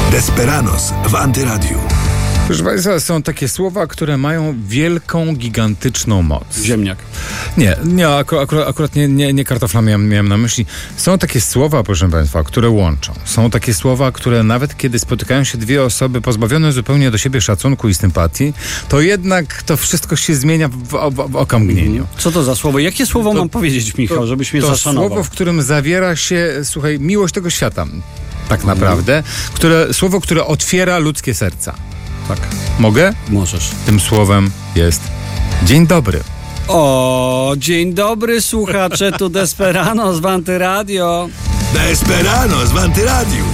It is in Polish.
Desperanos w Antyradiu. Proszę Państwa, są takie słowa, które mają wielką, gigantyczną moc. Ziemniak. Akurat nie kartofla miałem na myśli. Są takie słowa, proszę Państwa, które łączą. Są takie słowa, które nawet kiedy spotykają się dwie osoby pozbawione zupełnie do siebie szacunku i sympatii, to jednak to wszystko się zmienia w okamgnieniu. Co to za słowo? Jakie słowo mam powiedzieć, Michał, żebyś mnie zaszanował? To słowo, w którym zawiera się, słuchaj, miłość tego świata. Tak naprawdę. Słowo, które otwiera ludzkie serca. Tak. Mogę? Możesz. Tym słowem jest dzień dobry. O, dzień dobry, słuchacze, tu Desperanos w Antyradio. Desperanos w Antyradiu.